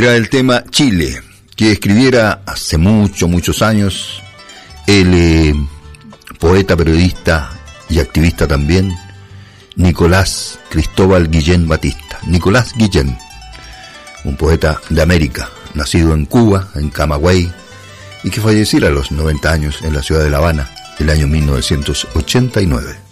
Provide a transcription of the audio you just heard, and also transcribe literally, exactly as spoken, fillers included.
Era el tema Chile, que escribiera hace mucho, muchos años el eh, poeta, periodista y activista también, Nicolás Cristóbal Guillén Batista. Nicolás Guillén, un poeta de América, nacido en Cuba, en Camagüey, y que falleciera a los noventa años en la ciudad de La Habana, el año mil novecientos ochenta y nueve.